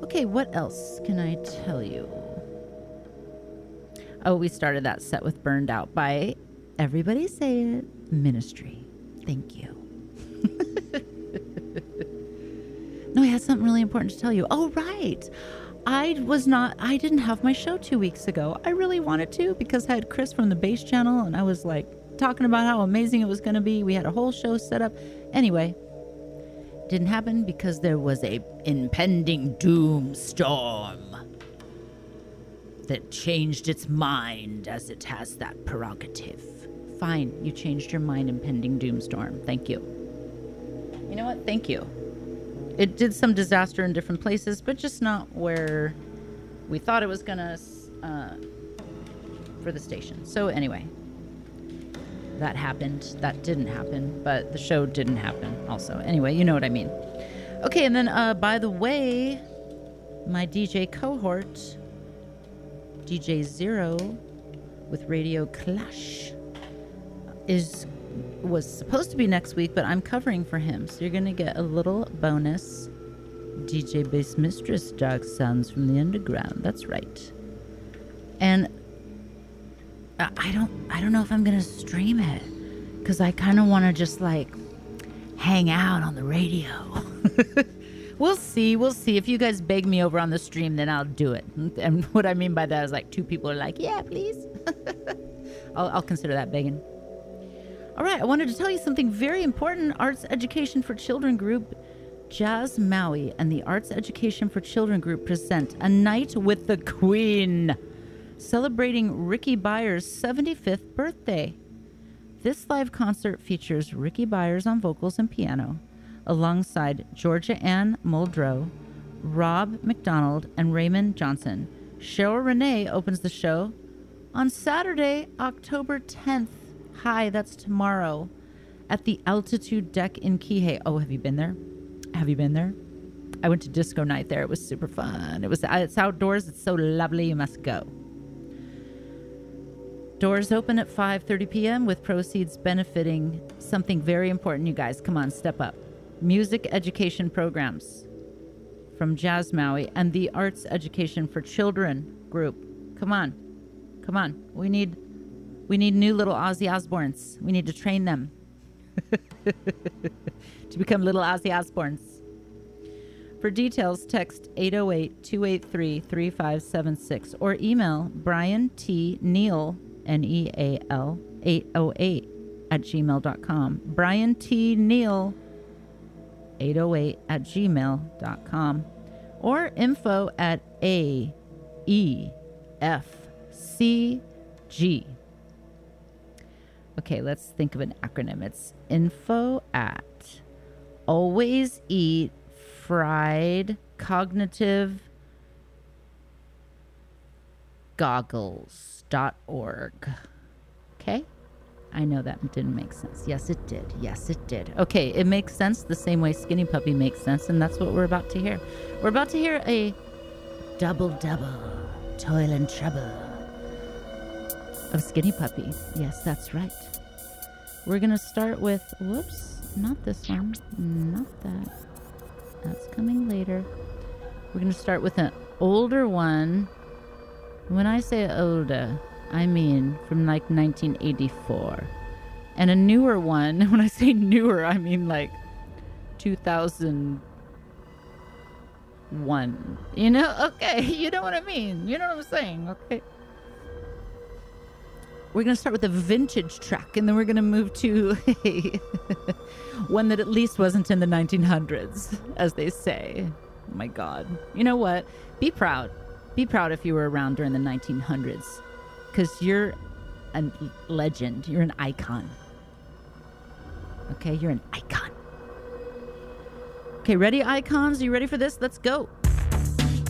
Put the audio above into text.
Okay, what else can I tell you? Oh, we started that set with Burned Out by, everybody say it, Ministry. Thank you. No, I had something really important to tell you. Oh, right. I didn't have my show 2 weeks ago. I really wanted to because I had Chris from the Bass Channel and I was like talking about how amazing it was going to be. We had a whole show set up. Anyway, didn't happen because there was a impending doom storm that changed its mind, as it has that prerogative. Fine, you changed your mind, impending doom storm. Thank you. You know what? Thank you. It did some disaster in different places, but just not where we thought it was gonna for the station. So anyway, that happened. That didn't happen, but the show didn't happen also. Anyway, you know what I mean. Okay, and then by the way, my DJ cohort, DJ Zero with Radio Clash, was supposed to be next week, but I'm covering for him. So you're going to get a little bonus DJ Bass Mistress Dark Sounds from the Underground. That's right. And I don't know if I'm going to stream it because I kind of want to just like hang out on the radio. We'll see. If you guys beg me over on the stream, then I'll do it. And what I mean by that is like 2 people are like, yeah, please. I'll consider that begging. All right, I wanted to tell you something very important. Arts Education for Children group, Jazz Maui, and the Arts Education for Children group present A Night with the Queen, celebrating Ricky Byers' 75th birthday. This live concert features Ricky Byers on vocals and piano, alongside Georgia Ann Muldrow, Rob McDonald, and Raymond Johnson. Cheryl Renee opens the show on Saturday, October 10th. Hi, that's tomorrow, at the Altitude Deck in Kihei. Oh, have you been there? Have you been there? I went to disco night there. It was super fun. It's outdoors. It's so lovely. You must go. Doors open at 5:30 p.m. with proceeds benefiting something very important. You guys, come on, step up. Music education programs from Jazz Maui and the Arts Education for Children group. Come on. We need new little Ozzy Osbournes. We need to train them to become little Ozzy Osbournes. For details, text 808-283-3576 or email Brian T. Neal, Neal, 808 at gmail.com. Brian T. Neal, 808 at gmail.com. Or info at AEFCG. Okay, let's think of an acronym. It's info at always eat fried cognitive goggles.org. Okay? I know that didn't make sense. Yes, it did. Okay, it makes sense the same way Skinny Puppy makes sense, and that's what we're about to hear. We're about to hear a double-double, toil and trouble of Skinny Puppy. Yes, that's right. We're going to start with, whoops, not this one, not that. That's coming later. We're going to start with an older one. When I say older, I mean from like 1984. And a newer one, when I say newer, I mean like 2001. You know? Okay, you know what I mean. You know what I'm saying, okay? We're going to start with a vintage track, and then we're going to move to one that at least wasn't in the 1900s, as they say. Oh my God. You know what? Be proud. Be proud if you were around during the 1900s, because you're a legend. You're an icon. Okay, you're an icon. Okay, ready, icons? Are you ready for this? Let's go.